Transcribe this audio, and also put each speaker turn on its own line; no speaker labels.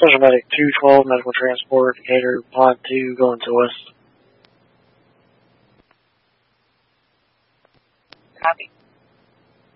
Special Medic 212, medical transport, Decatur, Pod 2, going to west.
Copy.